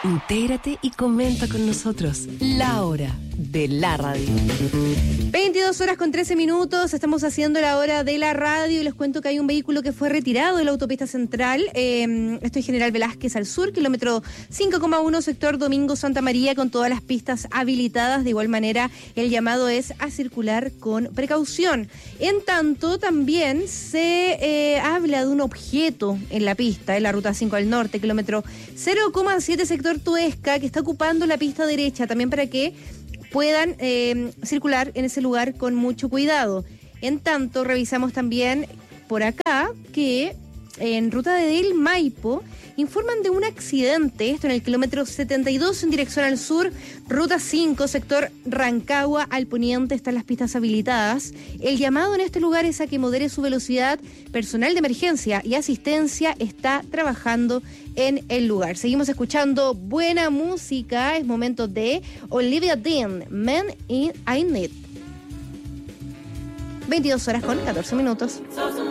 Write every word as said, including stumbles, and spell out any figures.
Intégrate y comenta con nosotros. La hora de la radio. veintidós horas con trece minutos, estamos haciendo la hora de la radio y les cuento que hay un vehículo que fue retirado de la autopista central, eh, esto es General Velázquez al sur, kilómetro cinco coma uno, sector Domingo Santa María, con todas las pistas habilitadas. De igual manera, el llamado es a circular con precaución. En tanto, también se eh, habla de un objeto en la pista, en la ruta cinco al norte, kilómetro cero coma siete, sector Tuesca, que está ocupando la pista derecha, también para que puedan eh, circular en ese lugar con mucho cuidado. En tanto, revisamos también por acá que en ruta de Del Maipo informan de un accidente, esto en el kilómetro setenta y dos en dirección al sur, ruta cinco, sector Rancagua al poniente, están las pistas habilitadas. El llamado en este lugar es a que modere su velocidad. Personal de emergencia y asistencia está trabajando en el lugar. Seguimos escuchando buena música, es momento de Olivia Dean, Man in I Need. veintidós horas con catorce minutos.